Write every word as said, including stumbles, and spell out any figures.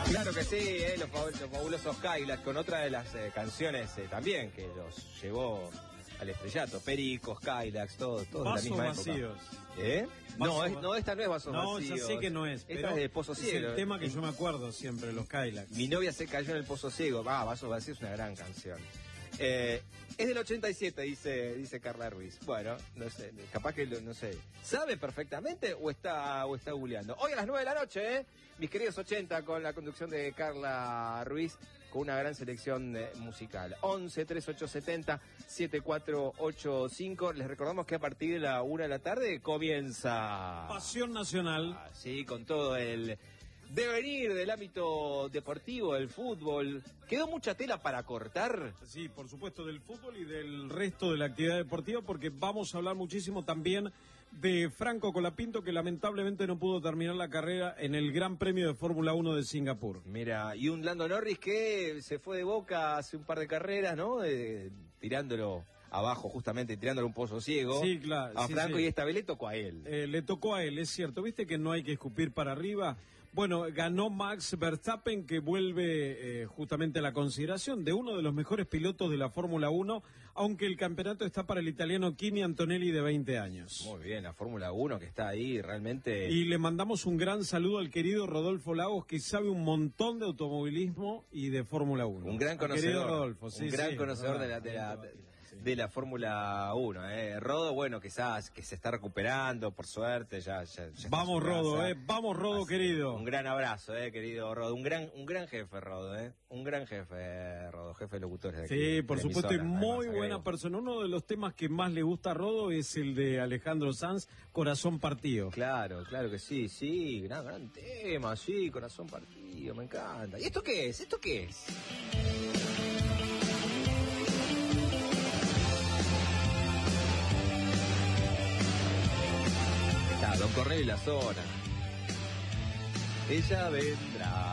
Claro que sí, eh, los, los fabulosos Cadillacs, con otra de las eh, canciones eh, también que los llevó al estrellato. Pericos, Cadillacs, todo, todo de la misma vacíos. época. ¿Eh? Vaso, no, es, no, esta no es Vasos no, Vacíos. No, ya sé que no es, Esta pero es de Pozo es Ciego. el tema que yo me acuerdo siempre, los Cadillacs. Mi novia se cayó en el Pozo Ciego. Ah, Vasos Vacíos es una gran canción. Eh, es del ochenta y siete, dice, dice Carla Ruiz. Bueno, no sé, capaz que, no sé, ¿sabe perfectamente o está, o está googleando? Hoy a las nueve de la noche, ¿eh? Mis queridos ochenta, con la conducción de Carla Ruiz, con una gran selección eh, musical. once, treinta y ocho setenta, setenta y cuatro ochenta y cinco. Les recordamos que a partir de la una de la tarde comienza... Pasión Nacional. Ah, sí, con todo el devenir del ámbito deportivo, del fútbol. ¿Quedó mucha tela para cortar? Sí, por supuesto, del fútbol y del resto de la actividad deportiva, porque vamos a hablar muchísimo también de Franco Colapinto, que lamentablemente no pudo terminar la carrera en el Gran Premio de Fórmula uno de Singapur. Mira, y un Lando Norris que se fue de Boca hace un par de carreras, ¿no? Eh, tirándolo abajo, justamente, tirándole un pozo ciego. Sí, claro. A sí, Franco sí. Y esta vez le tocó a él. Eh, le tocó a él, es cierto. ¿Viste que no hay que escupir para arriba? Bueno, ganó Max Verstappen, que vuelve eh, justamente a la consideración de uno de los mejores pilotos de la Fórmula uno, aunque el campeonato está para el italiano Kimi Antonelli, de veinte años. Muy bien, la Fórmula uno que está ahí realmente... Y le mandamos un gran saludo al querido Rodolfo Lagos, que sabe un montón de automovilismo y de Fórmula uno. Un gran conocedor, querido Rodolfo, sí, un gran sí, conocedor verdad, de la... De la de, de la Fórmula uno, eh. Rodo, bueno, quizás que se está recuperando, por suerte, ya... ya, ya vamos, Rodo, eh, vamos, Rodo, Así, querido. Un gran abrazo, eh, querido Rodo. Un gran, un gran jefe, Rodo, eh. Un gran jefe, Rodo, jefe de locutores de aquí. Sí, por de supuesto, y emisora, muy además, buena agrego. persona. Uno de los temas que más le gusta a Rodo es el de Alejandro Sanz, Corazón Partido. Claro, claro que sí, sí, gran, gran tema, sí, Corazón Partido, me encanta. ¿Y esto qué es? ¿Esto qué es? Está Don Cornelio y la zona. Ella vendrá.